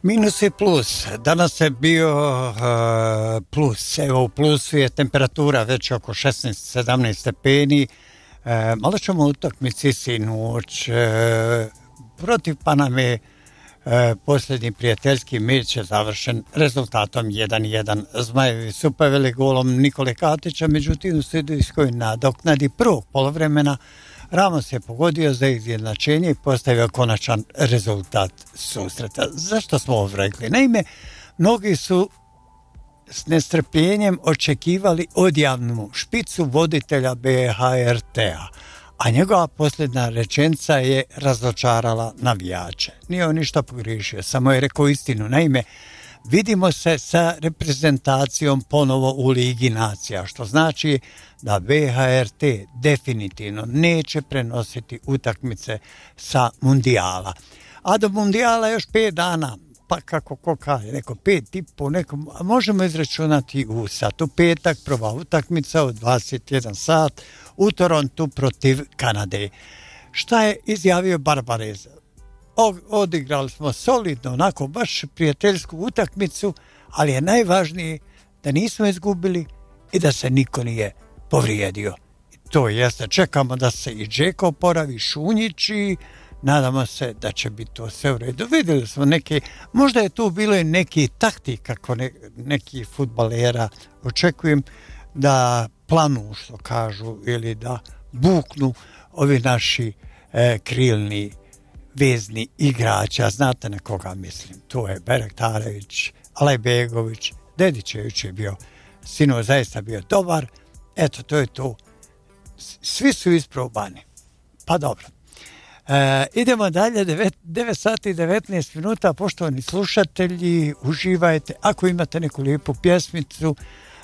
Minus i plus. Danas je bio plus. Evo u plusu je temperatura već oko 16-17 stepeni. Malo ćemo utakmici sinoć. Protiv Paname posljednji prijateljski meč je završen rezultatom 1-1. Zmajevi su poveli golom Nikole Katića, međutim u studijskoj nadoknadi prvog poluvremena Ramos je pogodio za izjednačenje i postavio konačan rezultat susreta. Zašto smo ovo rekli? Naime, mnogi su s nestrpljenjem očekivali odjavnu špicu voditelja BHRT-a, a njegova posljedna rečenica je razočarala navijače. Nije on ništa pogriješio, samo je rekao istinu. Naime, vidimo se sa reprezentacijom ponovo u Ligi nacija, što znači da BHRT definitivno neće prenositi utakmice sa mundijala. A do mundijala još 5 dana, pa kako ko kaže, neko 5,5, možemo izračunati u satu petak, prva utakmica u 21 sat u Torontu protiv Kanade. Šta je izjavio Barbarez? Odigrali smo solidno, onako baš prijateljsku utakmicu, ali je najvažnije da nismo izgubili i da se niko nije povrijedio. I to jeste, čekamo da se i Džeko oporavi, Šunjići, nadamo se da će biti to sve u redu. Vidjeli smo neke, možda je tu bilo i neki taktik kako neki fudbalera, očekujem da planu, što kažu, ili da buknu ovi naši krilni vezni igrača, znate na koga mislim, to je Berektarević, Alajbegović, Dedićević je bio, sino zaista bio dobar, eto to je to, svi su isprobani, pa dobro. Idemo dalje, 9 sati i 19 minuta, poštovani slušatelji, uživajte, ako imate neku lijepu pjesmicu,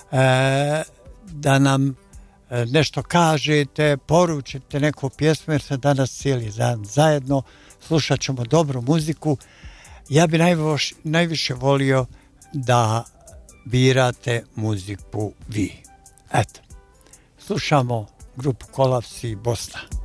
da nam nešto kažete, poručite neku pjesmu, jer se danas cijeli dan zajedno slušat ćemo dobru muziku. Ja bi najviše volio da birate muziku vi. Eto, slušamo grupu Kolapsi Bosna.